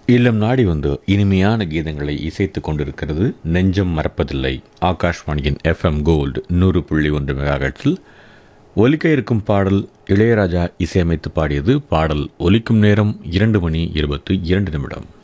இல்லம் நாடி வந்து இனிமையான கீதங்களை இசைத்து கொண்டிருக்கிறது நெஞ்சம் மறப்பதில்லை. ஆகாஷ்வாணியின் FM கோல்டு 100.1 மெகாஹெர்ட்ஸில் ஒலிக்க இருக்கும் பாடல் இளையராஜா இசையமைத்து பாடியது. பாடல் ஒலிக்கும் நேரம் 2 மணி 22 நிமிடம்.